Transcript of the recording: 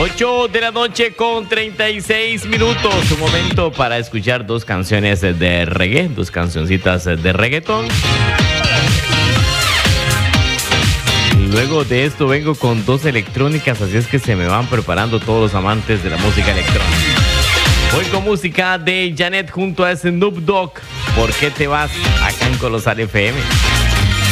8 de la noche con 36 minutos. Un momento para escuchar dos canciones de reggae, dos cancioncitas de reggaetón. Luego de esto vengo con dos electrónicas, así es que se me van preparando todos los amantes de la música electrónica. Voy con música de Janet junto a Snoop Dogg. ¿Por qué te vas? Acá en Colosal FM.